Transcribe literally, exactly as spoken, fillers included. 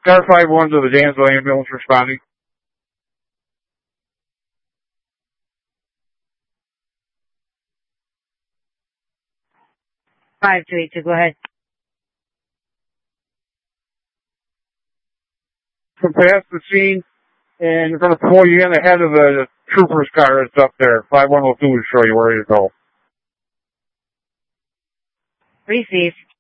Car five one to the Dansville ambulance responding. five two eight two, go ahead. From past the scene, and you're going to pull you in ahead of the trooper's car that's up there. five one oh two will show you where you go. Receive.